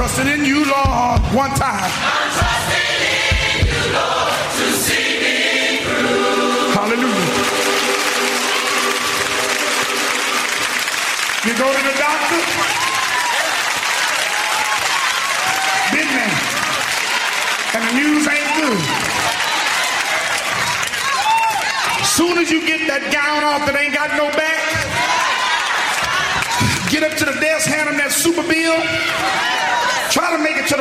trusting in you, Lord, one time. I'm trusting in you, Lord, to see me through. Hallelujah. You go to the doctor, big man, and the news ain't good. Soon as you get that gown off that ain't got no back, get up to the desk, hand them that super bill, try to make it to the